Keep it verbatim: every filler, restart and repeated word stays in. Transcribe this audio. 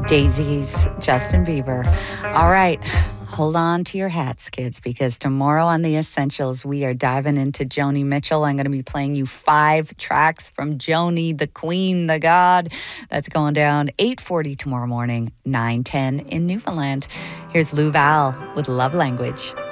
Daisy's Justin Bieber. All right. Hold on to your hats, kids, because tomorrow on The Essentials, we are diving into Joni Mitchell. I'm going to be playing you five tracks from Joni, the queen, the god. That's going down eight forty tomorrow morning, nine ten in Newfoundland. Here's Lou Val with Love Language.